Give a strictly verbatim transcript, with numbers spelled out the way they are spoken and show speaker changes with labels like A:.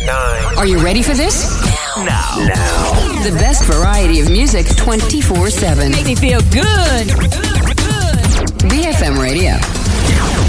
A: nine.
B: Are you ready for this?
A: Now. Now.
B: The best variety of music twenty-four seven.
C: Make me feel good.